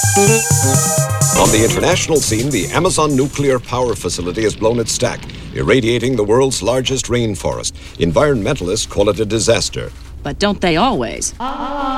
On the international scene, the Amazon nuclear power facility has blown its stack, irradiating the world's largest rainforest. Environmentalists call it a disaster. But don't they always?